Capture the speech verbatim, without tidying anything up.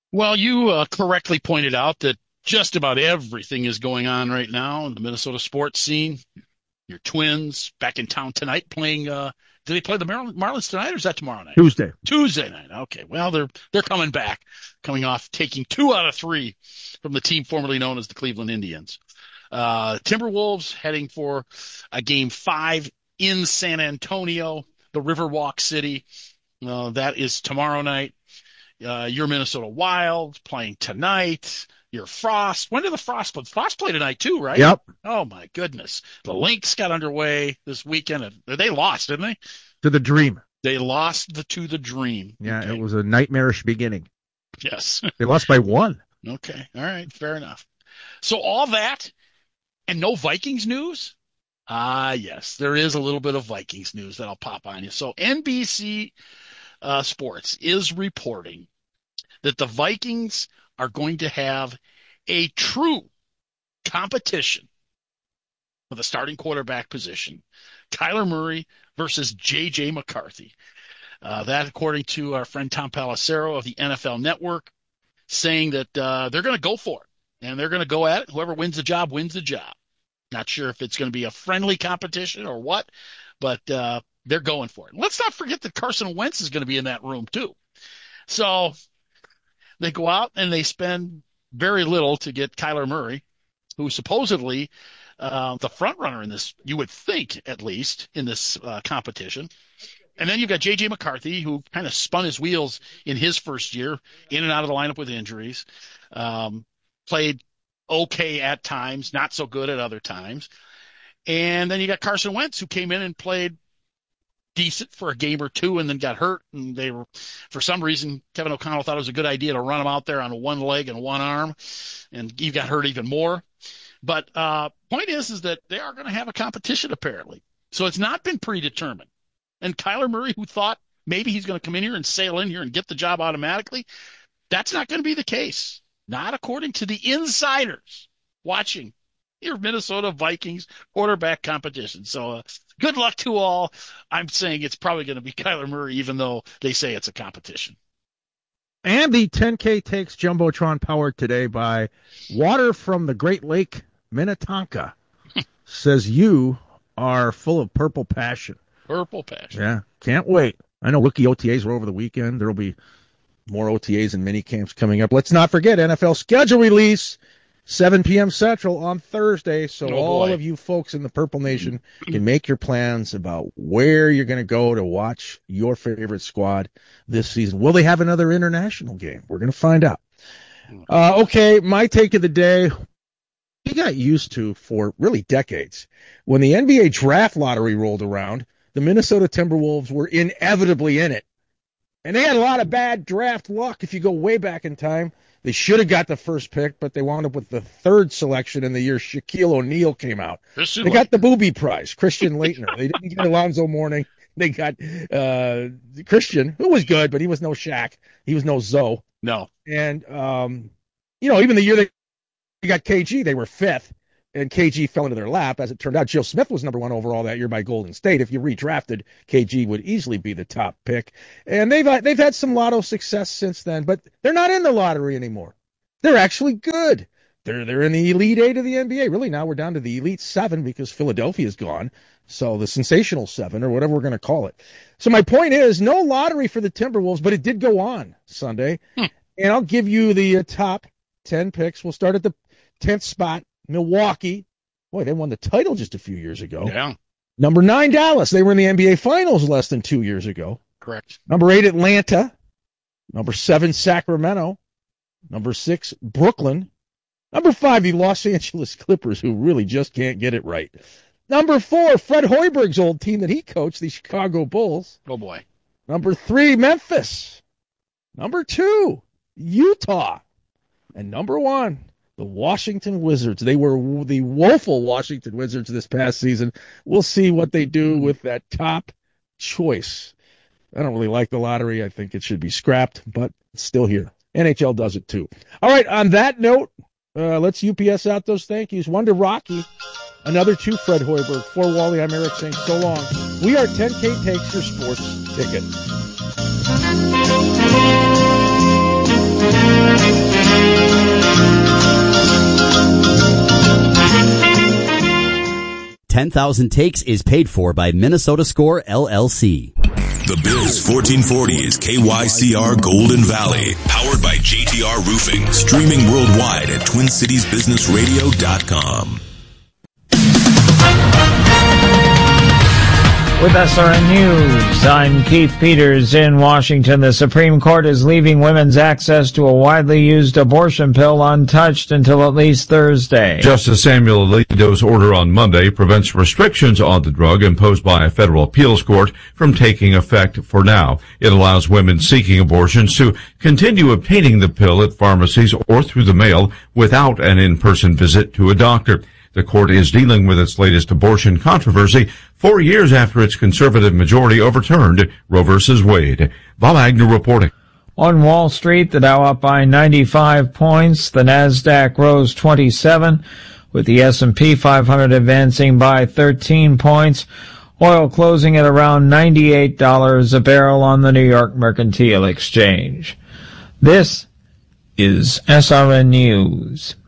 Well, you uh, correctly pointed out that just about everything is going on right now in the Minnesota sports scene. Your Twins back in town tonight playing. Uh, do they play the Mar- Marlins tonight, or is that tomorrow night? Tuesday. Tuesday night. Okay. Well, they're they're coming back, coming off taking two out of three from the team formerly known as the Cleveland Indians. Uh, Timberwolves heading for a game five in San Antonio, the Riverwalk City. Uh, that is tomorrow night. Uh, your Minnesota Wild playing tonight. Your Frost. When did the Frost play? Frost play tonight too, right? Yep. Oh my goodness. The Lynx got underway this weekend. They lost, didn't they? To the Dream. They lost the, to the Dream. Yeah, okay. It was a nightmarish beginning. Yes. They lost by one. Okay. All right. Fair enough. So all that and no Vikings news? Ah, yes. There is a little bit of Vikings news that'll pop on you. So N B C uh, Sports is reporting that the Vikings are going to have a true competition for the starting quarterback position. Kyler Murray versus J J McCarthy. Uh, that, according to our friend Tom Pelissero of the N F L Network, saying that uh, they're going to go for it, and they're going to go at it. Whoever wins the job wins the job. Not sure if it's going to be a friendly competition or what, but uh, they're going for it. Let's not forget that Carson Wentz is going to be in that room too. So they go out and they spend very little to get Kyler Murray, who supposedly uh, the front runner in this, you would think at least, in this uh, competition. And then you've got J J McCarthy, who kind of spun his wheels in his first year, in and out of the lineup with injuries, um, played okay at times, not so good at other times. And then you got Carson Wentz, who came in and played decent for a game or two and then got hurt. And they were, for some reason, Kevin O'Connell thought it was a good idea to run him out there on one leg and one arm. And he got hurt even more. But uh, point is, is that they are going to have a competition apparently. So it's not been predetermined. And Kyler Murray, who thought maybe he's going to come in here and sail in here and get the job automatically, that's not going to be the case. Not according to the insiders watching your Minnesota Vikings quarterback competition. So uh, good luck to all. I'm saying it's probably going to be Kyler Murray, even though they say it's a competition. And the ten K Takes Jumbotron, powered today by Water from the Great Lake Minnetonka, says you are full of purple passion. Purple passion. Yeah, can't wait. I know rookie O T As were over the weekend. There will be more O T As and mini camps coming up. Let's not forget N F L schedule release, seven p.m. Central on Thursday. So oh, all boy. of you folks in the Purple Nation can make your plans about where you're going to go to watch your favorite squad this season. Will they have another international game? We're going to find out. Uh, okay, my take of the day. We got used to for really decades. When the N B A draft lottery rolled around, the Minnesota Timberwolves were inevitably in it. And they had a lot of bad draft luck if you go way back in time. They should have got the first pick, but they wound up with the third selection in the year Shaquille O'Neal came out. Christian they got the booby prize, Christian Laettner. They didn't get Alonzo Mourning. They got uh, Christian, who was good, but he was no Shaq. He was no Zoe. No. And, um, you know, even the year they got K G, they were fifth. And K G fell into their lap. As it turned out, Joe Smith was number one overall that year by Golden State. If you redrafted, K G would easily be the top pick. And they've they've had some lotto success since then, but they're not in the lottery anymore. They're actually good. They're they're in the Elite Eight of the N B A. Really, now we're down to the Elite Seven because Philadelphia's gone. So the Sensational Seven, or whatever we're going to call it. So my point is, no lottery for the Timberwolves, but it did go on Sunday. Hmm. And I'll give you the uh, top ten picks. We'll start at the tenth spot. Milwaukee, boy, they won the title just a few years ago. Yeah. Number nine, Dallas. They were in the N B A Finals less than two years ago. Correct. Number eight, Atlanta. Number seven, Sacramento. Number six, Brooklyn. Number five, the Los Angeles Clippers, who really just can't get it right. Number four, Fred Hoiberg's old team that he coached, the Chicago Bulls. Oh, boy. Number three, Memphis. Number two, Utah. And number one, the Washington Wizards. They were the woeful Washington Wizards this past season. We'll see what they do with that top choice. I don't really like the lottery. I think it should be scrapped, but it's still here. N H L does it too. All right, on that note, uh, let's U P S out those thank yous. One to Rocky, another to Fred Hoiberg. For Wally, I'm Eric saying so long. We are ten K Takes Your Sports Ticket. ten thousand Takes is paid for by Minnesota Score, L L C. The Biz fourteen forty is K Y C R Golden Valley, powered by J T R Roofing, streaming worldwide at twin cities business radio dot com. With S R N News, I'm Keith Peters in Washington. The Supreme Court is leaving women's access to a widely used abortion pill untouched until at least Thursday. Justice Samuel Alito's order on Monday prevents restrictions on the drug imposed by a federal appeals court from taking effect for now. It allows women seeking abortions to continue obtaining the pill at pharmacies or through the mail without an in-person visit to a doctor. The court is dealing with its latest abortion controversy four years after its conservative majority overturned Roe versus Wade. Bob Agnew reporting. On Wall Street, the Dow up by ninety-five points. The Nasdaq rose twenty-seven, with the S and P five hundred advancing by thirteen points. Oil closing at around ninety-eight dollars a barrel on the New York Mercantile Exchange. This is S R N News.